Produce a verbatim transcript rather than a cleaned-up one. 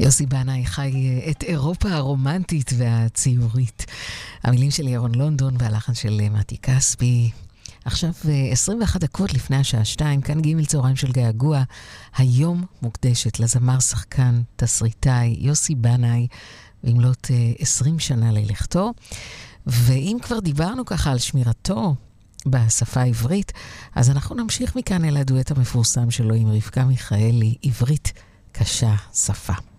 יוסי בנאי חי את אירופה הרומנטית והציורית. המילים של ירון לונדון והלחן של מתי כספי. עכשיו עשרים ואחת דקות לפני השעה שתיים, כאן ג' צהריים של געגוע. היום מוקדשת לזמר שחקן תסריטאי יוסי בנאי, במלאת עשרים שנה ללכתו. ואם כבר דיברנו ככה על שמירתו בשפה העברית, אז אנחנו נמשיך מכאן אל הדואט המפורסם שלו עם רבקה מיכאלי, עברית קשה שפה.